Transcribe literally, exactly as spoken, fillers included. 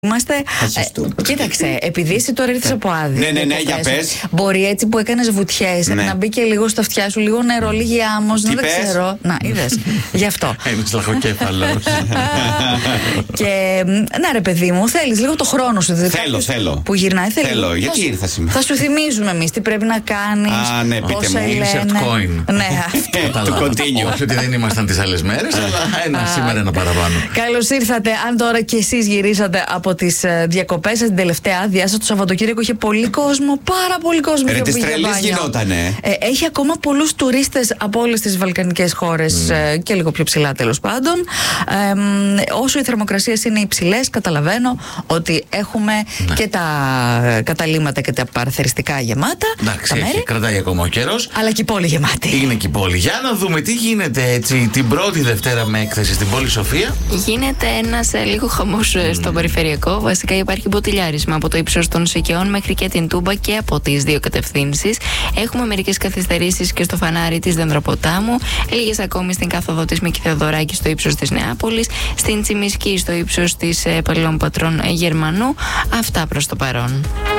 Είμαστε. Ε, κοίταξε, επειδή εσύ τώρα ήρθες από άδεια. Ναι, ναι, ναι, για πες. Μπορεί έτσι που έκανες βουτιές ναι. να μπει και λίγο στα αυτιά σου, λίγο νερό, λίγη άμμος, να δεν ξέρω. Να, είδες. Γι' αυτό. Ένας λαχοκέφαλος. Και να ρε παιδί μου, θέλεις λίγο το χρόνο σου. Δηλαδή, θέλω, θέλω. Που γυρνάει, θέλει. Θέλω, γιατί θα, ήρθα σήμερα. Θα σου θυμίζουμε εμείς τι πρέπει να κάνεις. Α, ναι, πείτε μου. Insert coin. Ναι, αυτό. Το continue. Όχι ότι δεν ήμασταν τις άλλες μέρες, αλλά ένα σήμερα ένα παραπάνω. Καλώς ήρθατε. Αν τώρα κι εσείς γυρίσατε από τις διακοπές σας την τελευταία άδειά σας, το Σαββατοκύριακο είχε πολύ κόσμο, πάρα πολύ κόσμο. Ρε, τις τρελές γινότανε. Ε, έχει ακόμα πολλούς τουρίστες από όλες τις βαλκανικές χώρες mm. ε, και λίγο πιο ψηλά τέλος πάντων. Ε, όσο οι θερμοκρασίες είναι υψηλές, καταλαβαίνω ότι έχουμε ναι. και τα καταλύματα και τα παραθεριστικά γεμάτα. Εντάξει, έχει, κρατάει ακόμα ο καιρός. Αλλά και η πόλη γεμάτη. Είναι και η πόλη. Για να δούμε τι γίνεται έτσι την πρώτη Δευτέρα με έκθεση στην πόλη Σοφία. Γίνεται ένας ε, λίγο χαμός mm. στο περιφερειακό. Βασικά υπάρχει μποτιλιάρισμα από το ύψος των Σικαιών μέχρι και την Τούμπα και από τις δύο κατευθύνσεις. Έχουμε μερικές καθυστερήσεις και στο φανάρι της Δενδροποτάμου, λίγες ακόμη στην κάθοδο της Μίκη Θεοδωράκη στο ύψος της Νεάπολης, στην Τσιμισκή στο ύψος της ε, Παλαιών Πατρών ε, Γερμανού. Αυτά προς το παρόν.